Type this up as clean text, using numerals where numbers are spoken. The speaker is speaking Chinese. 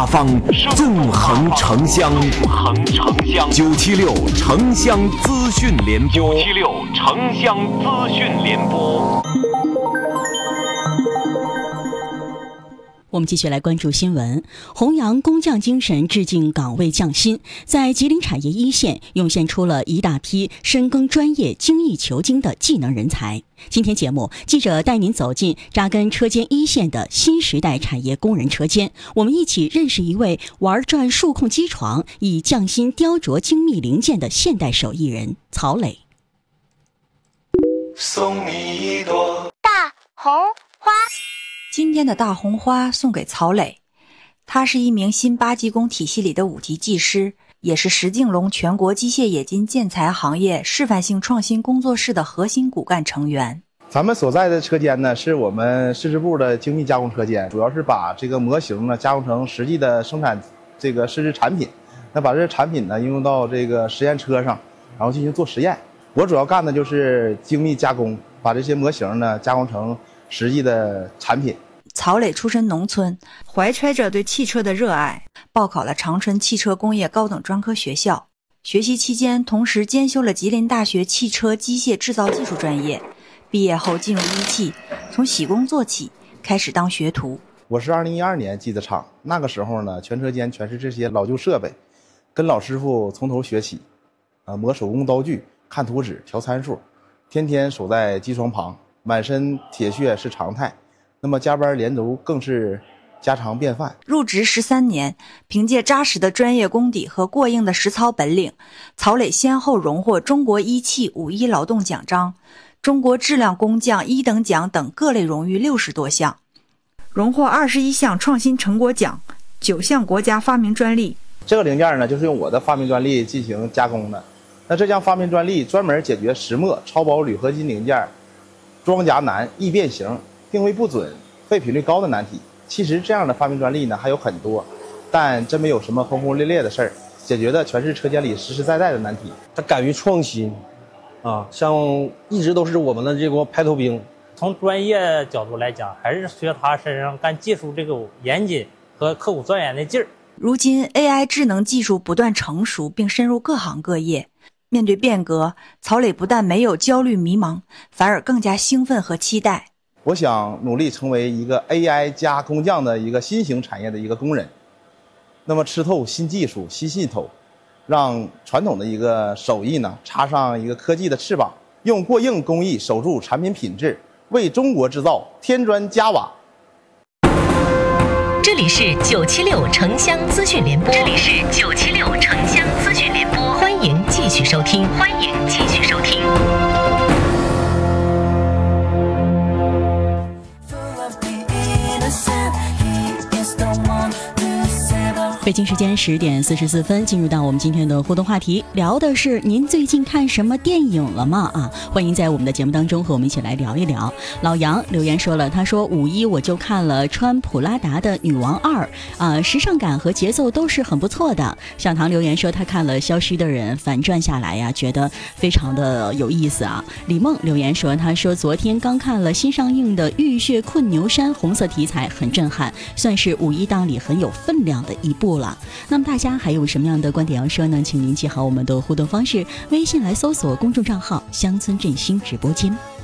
方，纵横城乡，976城乡资讯联播。 我们继续来关注新闻，弘扬工匠精神，致敬岗位匠心。在吉林产业一线涌现出了一大批深耕专业、精益求精的技能人才。今天节目，记者带您走进扎根车间一线的新时代产业工人车间，我们一起认识一位玩转数控机床、以匠心雕琢精密零件的现代手艺人曹磊。 送你一朵大红花。 今天的大红花送给曹磊，他是一名新8技工体系里的5级技师，也是石敬龙全国机械冶金建材行业示范性创新工作室的核心骨干成员。 咱们所在的车间呢，是我们试制部的精密加工车间，主要是把这个模型呢加工成实际的生产这个试制产品，那把这个产品呢应用到这个实验车上，然后进行做实验。我主要干的就是精密加工，把这些模型呢加工成实际的产品。 曹磊出身农村，怀揣着对汽车的热爱，报考了长春汽车工业高等专科学校。学习期间，同时兼修了吉林大学汽车机械制造技术专业。毕业后进入一汽，从洗工做起，开始当学徒。 我是2012年进的厂，那个时候呢，全车间全是这些老旧设备，跟老师傅从头学起，磨手工刀具，看图纸，调参数，天天守在机床旁，满身铁血是常态。那么加班连轴更是家常便饭。 入职13年，凭借扎实的专业功底和过硬的实操本领，曹磊先后荣获中国一汽5·1劳动奖章、中国质量工匠1等奖等各类荣誉60多项，荣获21项创新成果奖、9项国家发明专利。 这个零件呢，就是用我的发明专利进行加工的。那这项发明专利专门解决石墨、超薄铝合金零件装夹难、易变形、定位不准、废品率高的难题。其实这样的发明专利呢还有很多，但真没有什么轰轰烈烈的事儿，解决的全是车间里实实在在的难题。 他敢于创新像一直都是我们的这个排头兵。 从专业角度来讲，还是学他身上干技术这个严谨和刻苦钻研的劲儿。 如今 AI 智能技术不断成熟并深入各行各业，面对变革，曹磊不但没有焦虑迷茫，反而更加兴奋和期待。 我想努力成为一个 AI 加工匠的一个新型产业的一个工人，那么吃透新技术、新劲头，让传统的一个手艺呢插上一个科技的翅膀，用过硬工艺守住产品品质，为中国制造添砖加瓦。 这里是976城乡资讯联播，欢迎继续收听。 北京时间10点44分，进入到我们今天的互动话题，聊的是您最近看什么电影了吗？欢迎在我们的节目当中和我们一起来聊一聊。老杨留言说了，他说5·1我就看了穿普拉达的女王2，时尚感和节奏都是很不错的。小唐留言说他看了消失的人，反转下来呀，觉得非常的有意思啊。李梦留言说，他说昨天刚看了新上映的浴血困牛山，红色题材很震撼，算是5·1档里很有分量的一部了。那么大家还有什么样的观点要说呢？请您记好我们的互动方式，微信来搜索公众账号乡村振兴直播间。